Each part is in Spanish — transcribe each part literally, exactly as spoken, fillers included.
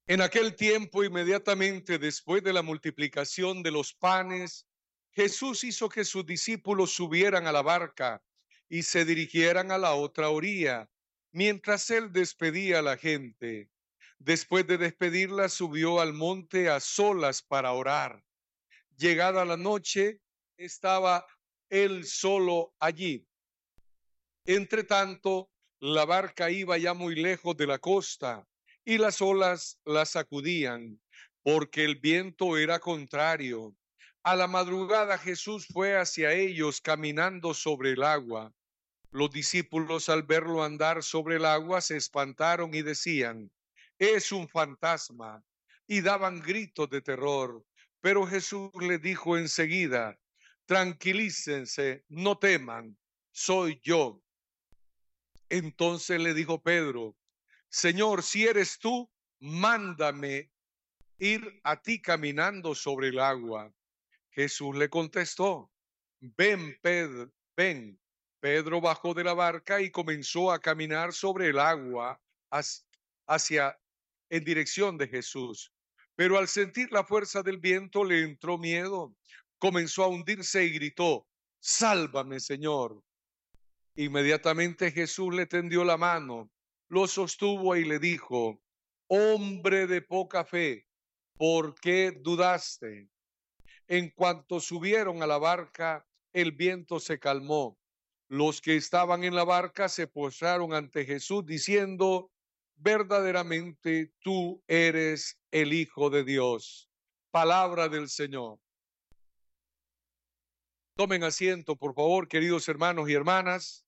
En aquel tiempo, inmediatamente después de la multiplicación de los panes, Jesús hizo que sus discípulos subieran a la barca y se dirigieran a la otra orilla, mientras él despedía a la gente. Después de despedirla, subió al monte a solas para orar. Llegada la noche, estaba él solo allí. Entre tanto, la barca iba ya muy lejos de la costa y las olas la sacudían porque el viento era contrario. A la madrugada Jesús fue hacia ellos caminando sobre el agua. Los discípulos, al verlo andar sobre el agua, se espantaron y decían: es un fantasma, y daban gritos de terror. Pero Jesús les dijo enseguida: tranquilícense, no teman, soy yo. Entonces le dijo Pedro: Señor, si eres tú, mándame ir a ti caminando sobre el agua. Jesús le contestó: ven, Pedro, ven. Pedro bajó de la barca y comenzó a caminar sobre el agua hacia, en dirección de Jesús. Pero al sentir la fuerza del viento le entró miedo, comenzó a hundirse y gritó: sálvame, Señor. Inmediatamente Jesús le tendió la mano, lo sostuvo y le dijo: hombre de poca fe, ¿por qué dudaste? En cuanto subieron a la barca, el viento se calmó. Los que estaban en la barca se postraron ante Jesús diciendo: verdaderamente tú eres el Hijo de Dios. Palabra del Señor. Tomen asiento, por favor, queridos hermanos y hermanas.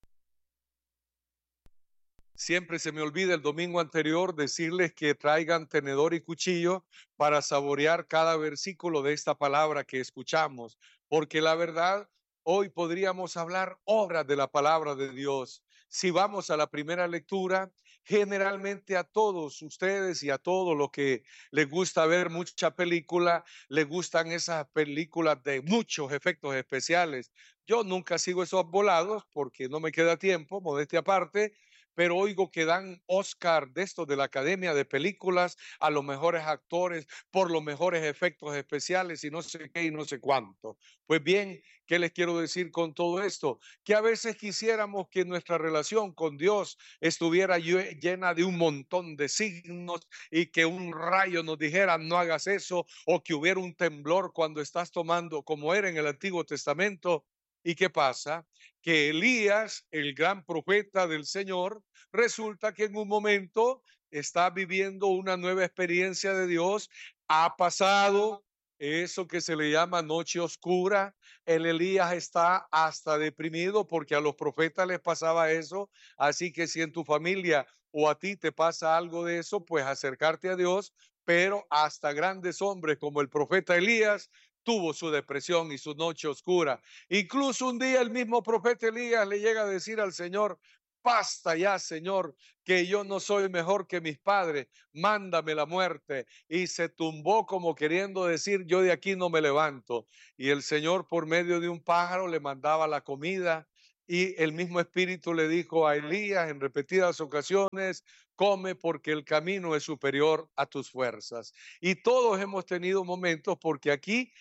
Siempre se me olvida el domingo anterior decirles que traigan tenedor y cuchillo para saborear cada versículo de esta palabra que escuchamos, porque la verdad, hoy podríamos hablar horas de la palabra de Dios. Si vamos a la primera lectura, generalmente a todos ustedes y a todos los que les gusta ver mucha película, les gustan esas películas de muchos efectos especiales. Yo nunca sigo esos volados porque no me queda tiempo, modestia aparte, pero oigo que dan Oscar de esto de la Academia de Películas a los mejores actores por los mejores efectos especiales y no sé qué y no sé cuánto. Pues bien, ¿qué les quiero decir con todo esto? Que a veces quisiéramos que nuestra relación con Dios estuviera llena de un montón de signos y que un rayo nos dijera no hagas eso, o que hubiera un temblor cuando estás tomando, como era en el Antiguo Testamento. ¿Y qué pasa? Que Elías, el gran profeta del Señor, resulta que en un momento está viviendo una nueva experiencia de Dios. Ha pasado eso que se le llama noche oscura. El Elías está hasta deprimido porque a los profetas les pasaba eso. Así que si en tu familia o a ti te pasa algo de eso, pues acercarte a Dios. Pero hasta grandes hombres como el profeta Elías tuvo su depresión y su noche oscura. Incluso un día el mismo profeta Elías le llega a decir al Señor: basta ya, Señor, que yo no soy mejor que mis padres, mándame la muerte. Y se tumbó como queriendo decir: yo de aquí no me levanto. Y el Señor, por medio de un pájaro, le mandaba la comida. Y el mismo Espíritu le dijo a Elías en repetidas ocasiones: come, porque el camino es superior a tus fuerzas. Y todos hemos tenido momentos, porque aquí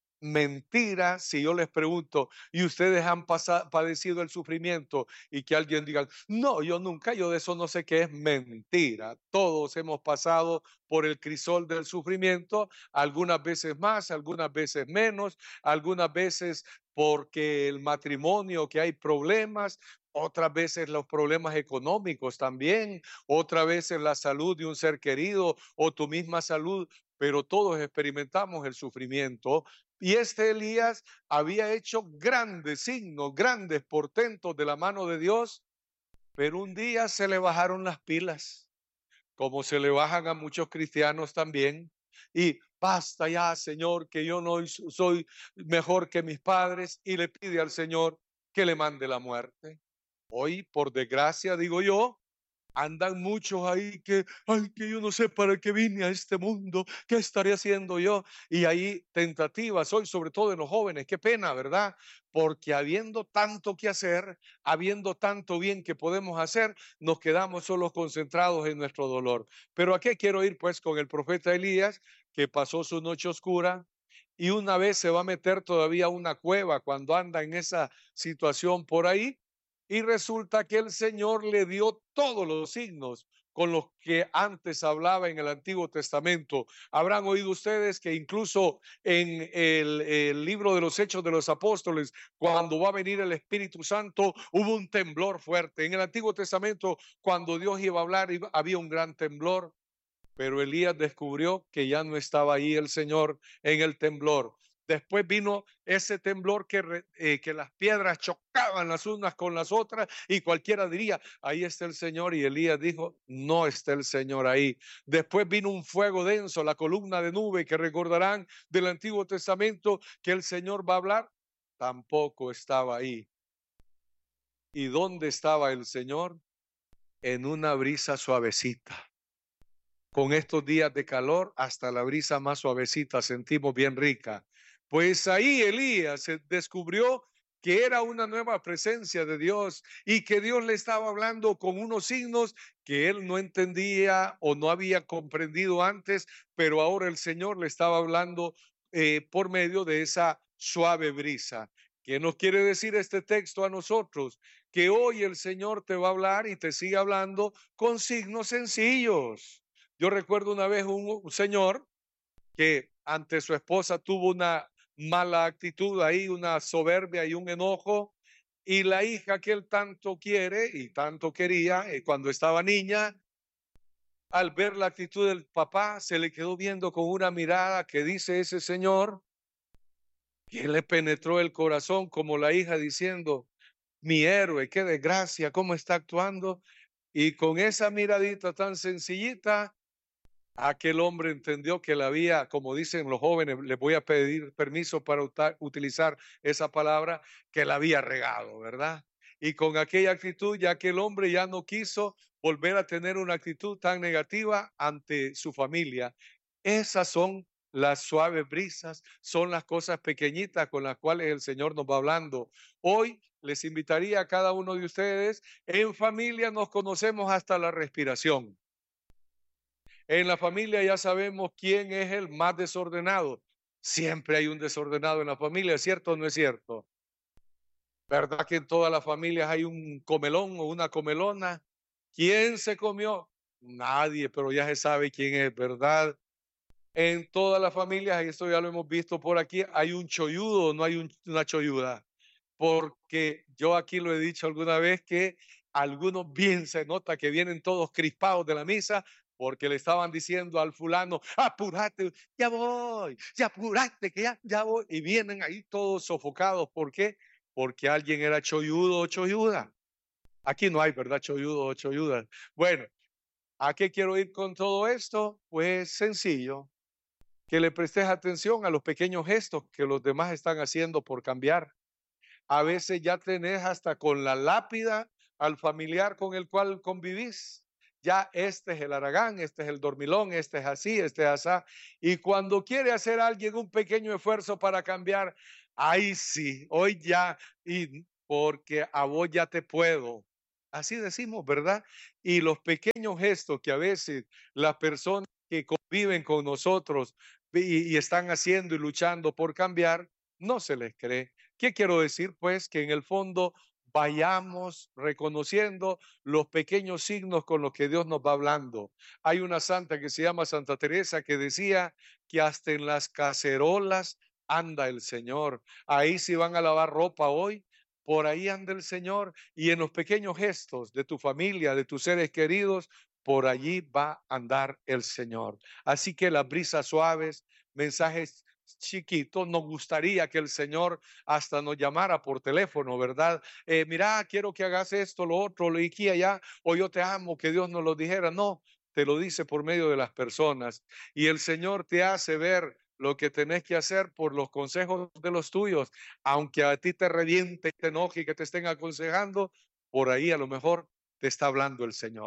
mentira, si yo les pregunto, ¿y ustedes han pasado, padecido el sufrimiento? Y que alguien diga: no, yo nunca, yo de eso no sé qué es. Mentira. Todos hemos pasado por el crisol del sufrimiento, algunas veces más, algunas veces menos, algunas veces porque el matrimonio, que hay problemas, otras veces los problemas económicos también, otras veces la salud de un ser querido o tu misma salud, pero todos experimentamos el sufrimiento. Y este Elías había hecho grandes signos, grandes portentos de la mano de Dios, pero un día se le bajaron las pilas, como se le bajan a muchos cristianos también. Y basta ya, Señor, que yo no soy mejor que mis padres, y le pide al Señor que le mande la muerte. Hoy, por desgracia, digo yo, Andan muchos ahí que, ay, que yo no sé para qué vine a este mundo, qué estaré haciendo yo. Y ahí tentativas hoy, sobre todo en los jóvenes, qué pena, ¿verdad? Porque habiendo tanto que hacer, habiendo tanto bien que podemos hacer, nos quedamos solos concentrados en nuestro dolor. Pero ¿a qué quiero ir? Pues con el profeta Elías, que pasó su noche oscura y una vez se va a meter todavía a una cueva cuando anda en esa situación por ahí y resulta que el Señor le dio todos los signos con los que antes hablaba en el Antiguo Testamento. Habrán oído ustedes que incluso en el, el libro de los Hechos de los Apóstoles, cuando va a venir el Espíritu Santo, hubo un temblor fuerte. En el Antiguo Testamento, cuando Dios iba a hablar, había un gran temblor. Pero Elías descubrió que ya no estaba ahí el Señor en el temblor. Después vino ese temblor que, re, eh, que las piedras chocaban las unas con las otras y cualquiera diría, ahí está el Señor. Y Elías dijo, no está el Señor ahí. Después vino un fuego denso, la columna de nube que recordarán del Antiguo Testamento que el Señor va a hablar. Tampoco estaba ahí. ¿Y dónde estaba el Señor? En una brisa suavecita. Con estos días de calor, hasta la brisa más suavecita sentimos bien rica. Pues ahí Elías descubrió que era una nueva presencia de Dios y que Dios le estaba hablando con unos signos que él no entendía o no había comprendido antes, pero ahora el Señor le estaba hablando eh, por medio de esa suave brisa. ¿Qué nos quiere decir este texto a nosotros? Que hoy el Señor te va a hablar y te sigue hablando con signos sencillos. Yo recuerdo una vez un, un señor que ante su esposa tuvo una mala actitud ahí, una soberbia y un enojo, y la hija que él tanto quiere y tanto quería eh, cuando estaba niña, al ver la actitud del papá, se le quedó viendo con una mirada que dice ese señor, que le penetró el corazón como la hija diciendo, mi héroe, qué desgracia, cómo está actuando. Y con esa miradita tan sencillita, aquel hombre entendió que la había, como dicen los jóvenes, les voy a pedir permiso para utilizar esa palabra, que la había regado, ¿verdad? Y con aquella actitud, ya que el hombre ya no quiso volver a tener una actitud tan negativa ante su familia. Esas son las suaves brisas, son las cosas pequeñitas con las cuales el Señor nos va hablando. Hoy les invitaría a cada uno de ustedes, en familia nos conocemos hasta la respiración. En la familia ya sabemos quién es el más desordenado. Siempre hay un desordenado en la familia, ¿cierto o no es cierto? ¿Verdad que en todas las familias hay un comelón o una comelona? ¿Quién se comió? Nadie, pero ya se sabe quién es, ¿verdad? En todas las familias, y esto ya lo hemos visto por aquí, hay un cholludo o no hay un, una cholluda. Porque yo aquí lo he dicho alguna vez que algunos bien se nota que vienen todos crispados de la misa porque le estaban diciendo al fulano, apúrate, ya voy, ya apúrate, que ya, ya voy. Y vienen ahí todos sofocados. ¿Por qué? Porque alguien era cholludo o cholluda. Aquí no hay, ¿verdad? Cholludo o cholluda. Bueno, ¿a qué quiero ir con todo esto? Pues sencillo, que le prestes atención a los pequeños gestos que los demás están haciendo por cambiar. A veces ya tenés hasta con la lápida al familiar con el cual convivís. Ya este es el Aragán, este es el dormilón, este es así, este es así. Y cuando quiere hacer alguien un pequeño esfuerzo para cambiar, ahí sí, hoy ya, y porque a vos ya te puedo. Así decimos, ¿verdad? Y los pequeños gestos que a veces las personas que conviven con nosotros y, y están haciendo y luchando por cambiar, no se les cree. ¿Qué quiero decir? Pues que en el fondo vayamos reconociendo los pequeños signos con los que Dios nos va hablando. Hay una santa que se llama Santa Teresa que decía que hasta en las cacerolas anda el Señor. Ahí si van a lavar ropa hoy, por ahí anda el Señor. Y en los pequeños gestos de tu familia, de tus seres queridos, por allí va a andar el Señor. Así que las brisas suaves, mensajes chiquitos, nos gustaría que el Señor hasta nos llamara por teléfono, ¿verdad? Eh, mira, quiero que hagas esto, lo otro, lo aquí, allá, o yo te amo, que Dios nos lo dijera. No, te lo dice por medio de las personas. Y el Señor te hace ver lo que tenés que hacer por los consejos de los tuyos, aunque a ti te reviente, te enoje y que te estén aconsejando, por ahí a lo mejor te está hablando el Señor.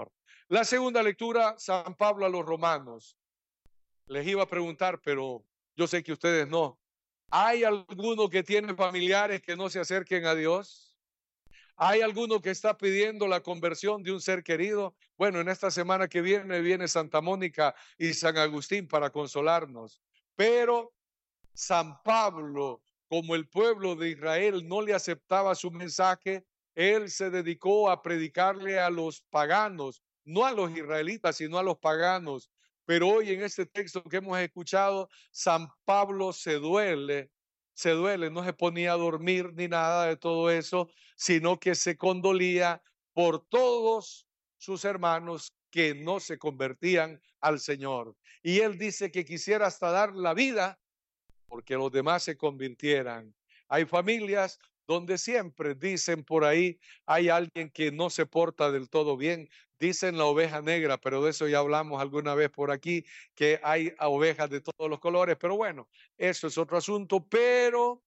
La segunda lectura, San Pablo a los romanos. Les iba a preguntar, pero yo sé que ustedes no. ¿Hay alguno que tiene familiares que no se acerquen a Dios? ¿Hay alguno que está pidiendo la conversión de un ser querido? Bueno, en esta semana que viene viene Santa Mónica y San Agustín para consolarnos. Pero San Pablo, como el pueblo de Israel no le aceptaba su mensaje, él se dedicó a predicarle a los paganos, no a los israelitas, sino a los paganos. Pero hoy en este texto que hemos escuchado, San Pablo se duele, se duele, no se ponía a dormir ni nada de todo eso, sino que se condolía por todos sus hermanos que no se convertían al Señor. Y él dice que quisiera hasta dar la vida porque los demás se convirtieran. Hay familias donde siempre dicen por ahí, hay alguien que no se porta del todo bien, dicen la oveja negra, pero de eso ya hablamos alguna vez por aquí, que hay ovejas de todos los colores, pero bueno, eso es otro asunto, pero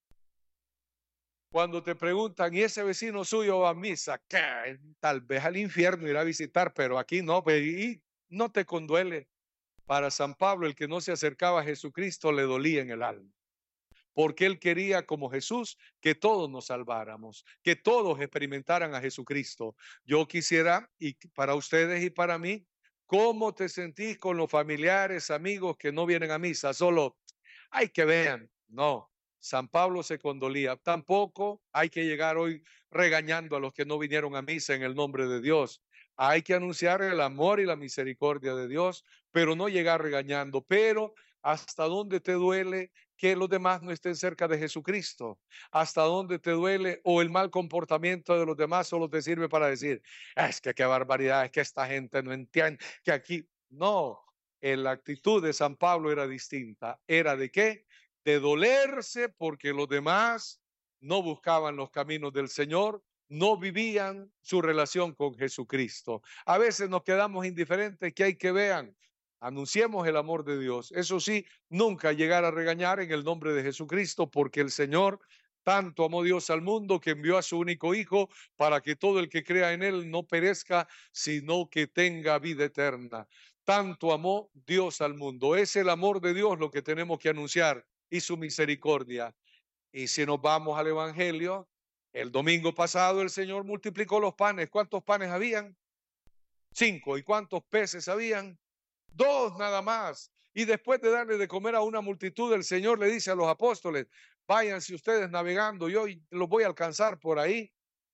cuando te preguntan, ¿y ese vecino suyo va a misa? ¿Qué? Tal vez al infierno irá a visitar, pero aquí no, y no te conduele. Para San Pablo, el que no se acercaba a Jesucristo le dolía en el alma, porque él quería, como Jesús, que todos nos salváramos, que todos experimentaran a Jesucristo. Yo quisiera, y para ustedes y para mí, ¿cómo te sentís con los familiares, amigos que no vienen a misa? Solo hay que vean, no. San Pablo se condolía. Tampoco hay que llegar hoy regañando a los que no vinieron a misa en el nombre de Dios. Hay que anunciar el amor y la misericordia de Dios, pero no llegar regañando. Pero ¿hasta dónde te duele que los demás no estén cerca de Jesucristo? ¿Hasta dónde te duele o el mal comportamiento de los demás solo te sirve para decir, es que qué barbaridad, es que esta gente no entiende que aquí no? La actitud de San Pablo era distinta. ¿Era de qué? De dolerse porque los demás no buscaban los caminos del Señor, no vivían su relación con Jesucristo. A veces nos quedamos indiferentes, que hay que vean. Anunciemos el amor de Dios. Eso sí, nunca llegar a regañar en el nombre de Jesucristo, porque el Señor tanto amó Dios al mundo que envió a su único Hijo para que todo el que crea en Él no perezca, sino que tenga vida eterna. Tanto amó Dios al mundo. Es el amor de Dios lo que tenemos que anunciar y su misericordia. Y si nos vamos al Evangelio, el domingo pasado el Señor multiplicó los panes. ¿Cuántos panes habían? Cinco. ¿Y cuántos peces habían? Dos nada más. Y después de darle de comer a una multitud, el Señor le dice a los apóstoles, váyanse ustedes navegando, yo los voy a alcanzar por ahí,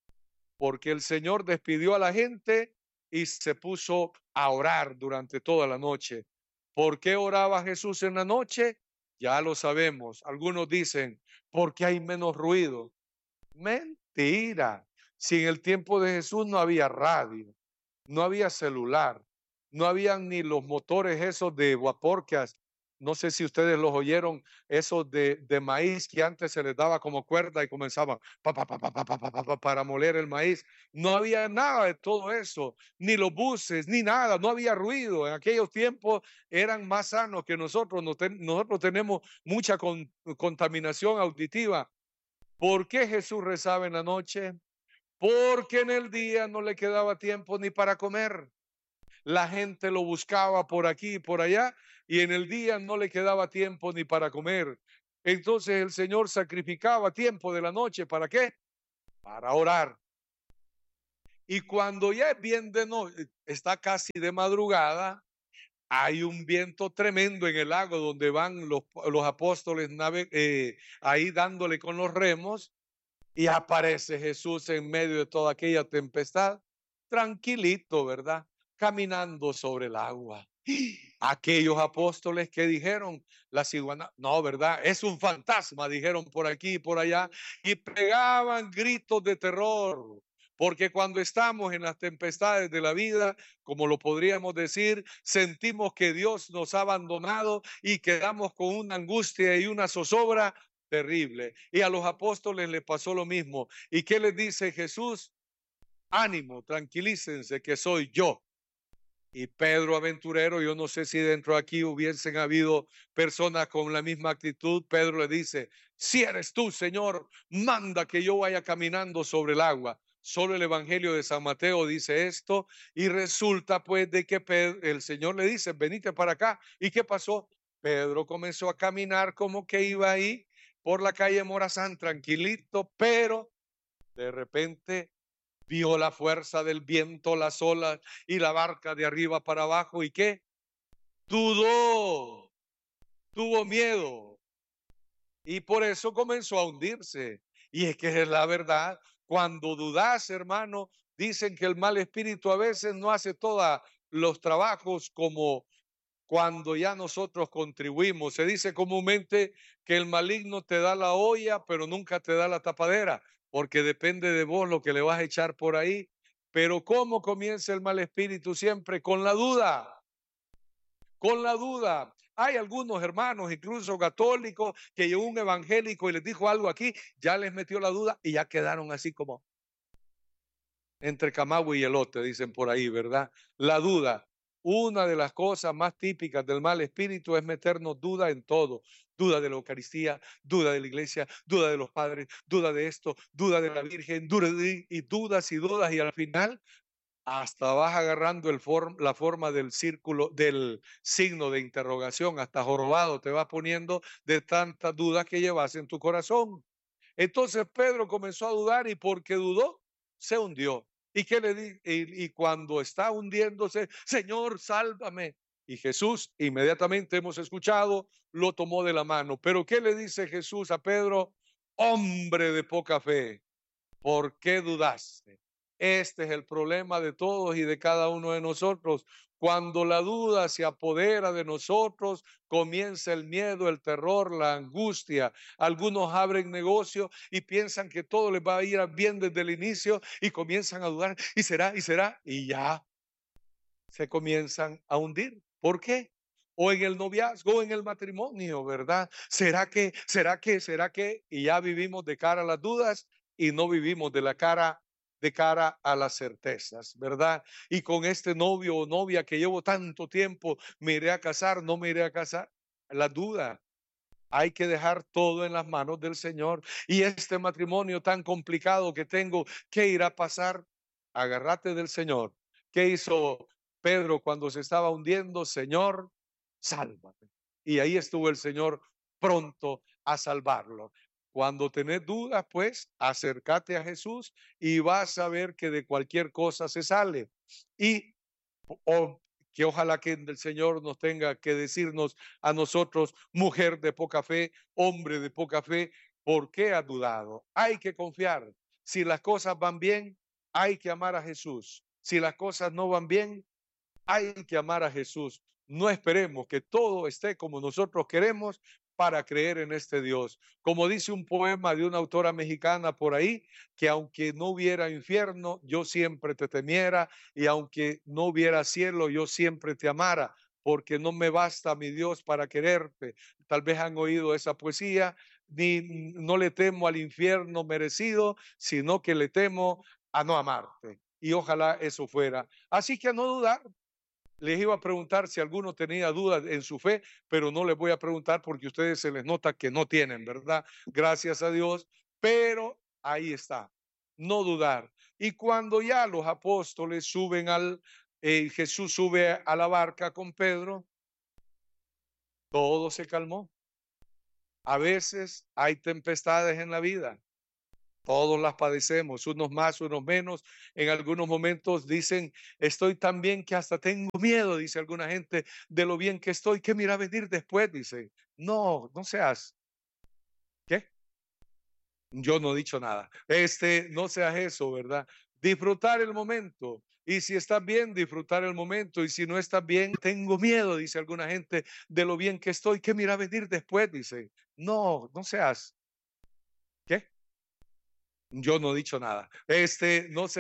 porque el Señor despidió a la gente y se puso a orar durante toda la noche. ¿Por qué oraba Jesús en la noche? Ya lo sabemos. Algunos dicen, porque hay menos ruido. Mentira. Si en el tiempo de Jesús no había radio, no había celular, no habían ni los motores esos de vapor que no sé si ustedes los oyeron, esos de, de maíz que antes se les daba como cuerda y comenzaban pa, pa, pa, pa, pa, pa, pa, pa, para moler el maíz. No había nada de todo eso, ni los buses, ni nada, no había ruido. En aquellos tiempos eran más sanos que nosotros. Nosotros tenemos mucha con, contaminación auditiva. ¿Por qué Jesús rezaba en la noche? Porque en el día no le quedaba tiempo ni para comer. La gente lo buscaba por aquí y por allá y en el día no le quedaba tiempo ni para comer. Entonces el Señor sacrificaba tiempo de la noche. ¿Para qué? Para orar. Y cuando ya es bien de noche, está casi de madrugada, hay un viento tremendo en el lago donde van los, los apóstoles nave, eh, ahí dándole con los remos y aparece Jesús en medio de toda aquella tempestad, tranquilito, ¿verdad? Caminando sobre el agua. Aquellos apóstoles que dijeron, la ciguana, no, ¿verdad? Es un fantasma, dijeron por aquí y por allá, y pegaban gritos de terror. Porque cuando estamos en las tempestades de la vida, como lo podríamos decir, sentimos que Dios nos ha abandonado y quedamos con una angustia y una zozobra terrible. Y a los apóstoles les pasó lo mismo. ¿Y qué les dice Jesús? Ánimo, tranquilícense que soy yo. Y Pedro aventurero, yo no sé si dentro de aquí hubiesen habido personas con la misma actitud. Pedro le dice, si eres tú, Señor, manda que yo vaya caminando sobre el agua. solo el Evangelio de San Mateo dice esto, y resulta pues de que Pedro, el Señor le dice, venite para acá. ¿Y qué pasó? Pedro comenzó a caminar como que iba ahí por la calle Morazán, tranquilito, pero de repente vio la fuerza del viento, las olas y la barca de arriba para abajo. ¿Y qué? Dudó, tuvo miedo y por eso comenzó a hundirse. Y es que es la verdad, cuando dudas, hermano, dicen que el mal espíritu a veces no hace todos los trabajos como cuando ya nosotros contribuimos. Se dice comúnmente que el maligno te da la olla, pero nunca te da la tapadera, porque depende de vos lo que le vas a echar por ahí. Pero ¿cómo comienza el mal espíritu? Siempre con la duda, con la duda. Hay algunos hermanos, incluso católicos, que llegó un evangélico y les dijo algo aquí, ya les metió la duda y ya quedaron así como entre camagüey y elote, dicen por ahí, ¿verdad? La duda. Una de las cosas más típicas del mal espíritu es meternos duda en todo. Duda de la Eucaristía, duda de la iglesia, duda de los padres, duda de esto, duda de la Virgen, duda de, y dudas y dudas, y al final hasta vas agarrando el form, la forma del círculo, del signo de interrogación, hasta jorobado te vas poniendo de tantas dudas que llevas en tu corazón. Entonces Pedro comenzó a dudar y porque dudó, se hundió. ¿Y qué le di? Y, y cuando está hundiéndose, Señor, sálvame. Y Jesús, inmediatamente hemos escuchado, lo tomó de la mano. Pero ¿qué le dice Jesús a Pedro? Hombre de poca fe, ¿por qué dudaste? Este es el problema de todos y de cada uno de nosotros. Cuando la duda se apodera de nosotros, comienza el miedo, el terror, la angustia. Algunos abren negocio y piensan que todo les va a ir bien desde el inicio y comienzan a dudar, y será, y será, y ya se comienzan a hundir. ¿Por qué? O en el noviazgo, o en el matrimonio, ¿verdad? ¿Será que, será que, será que? Y ya vivimos de cara a las dudas y no vivimos de la cara de cara a las certezas, ¿verdad? Y con este novio o novia que llevo tanto tiempo, me iré a casar, no me iré a casar. La duda. Hay que dejar todo en las manos del Señor. Y este matrimonio tan complicado que tengo, ¿qué irá a pasar? Agárrate del Señor. ¿Qué hizo Pedro cuando se estaba hundiendo? Señor, sálvame. Y ahí estuvo el Señor pronto a salvarlo. Cuando tenés dudas, pues acércate a Jesús y vas a ver que de cualquier cosa se sale. Y o que ojalá que el Señor nos tenga que decirnos a nosotros, mujer de poca fe, hombre de poca fe, ¿por qué has dudado? Hay que confiar. Si las cosas van bien, hay que amar a Jesús. Si las cosas no van bien, hay que amar a Jesús. No esperemos que todo esté como nosotros queremos para creer en este Dios. Como dice un poema de una autora mexicana por ahí, que aunque no hubiera infierno, yo siempre te temiera, y aunque no hubiera cielo, yo siempre te amara, porque no me basta, mi Dios, para quererte. Tal vez han oído esa poesía, ni no le temo al infierno merecido, sino que le temo a no amarte. Y ojalá eso fuera. Así que a no dudar. Les iba a preguntar si alguno tenía dudas en su fe, pero no les voy a preguntar porque a ustedes se les nota que no tienen, ¿verdad? Gracias a Dios, pero ahí está, no dudar. Y cuando ya los apóstoles suben al, eh, Jesús sube a la barca con Pedro, todo se calmó. A veces hay tempestades en la vida. Todos las padecemos, unos más, unos menos. En algunos momentos dicen, estoy tan bien que hasta tengo miedo, dice alguna gente, de lo bien que estoy. ¿Qué me irá a venir después? Dice, no, no seas, ¿qué? Yo no he dicho nada. Este, no seas eso, ¿verdad? Disfrutar el momento. Y si estás bien, disfrutar el momento. Y si no estás bien, tengo miedo, dice alguna gente, de lo bien que estoy. ¿Qué me irá a venir después? Dice, no, no seas, ¿qué? Yo no he dicho nada. Este, no sé.